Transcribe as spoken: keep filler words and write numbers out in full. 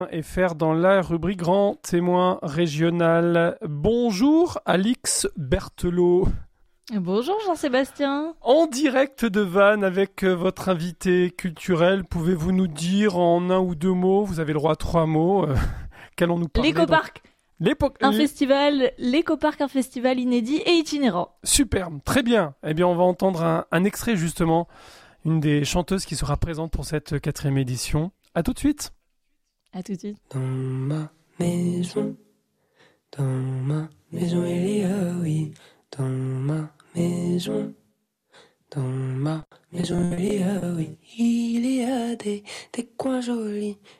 Et faire dans la rubrique Grand Témoin Régional. Bonjour Alix Berthelot. Bonjour Jean-Sébastien. En direct de Vannes avec votre invité culturel, pouvez-vous nous dire en un ou deux mots, vous avez le droit à trois mots, euh, qu'allons-nous parler? L'écoparc. L'épo... Un festival, l'écoparc, un festival inédit et itinérant. Superbe, très bien. Eh bien, on va entendre un, un extrait justement, une des chanteuses qui sera présente pour cette quatrième édition. À tout de suite. À tout de suite. Dans ma maison, dans ma maison il y a, oui, dans ma maison, dans ma maison il y a, oui, il y a des, des coins jolis,